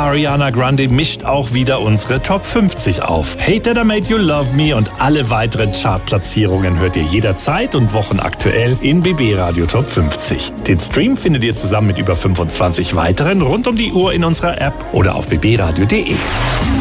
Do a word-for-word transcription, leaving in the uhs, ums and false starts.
Ariana Grande mischt auch wieder unsere Top fünfzig auf. Hate That I Made You Love Me und alle weiteren Chartplatzierungen hört ihr jederzeit und wochenaktuell in B B Radio Top fünfzig. Den Stream findet ihr zusammen mit über fünfundzwanzig weiteren rund um die Uhr in unserer App oder auf b b radio punkt d e.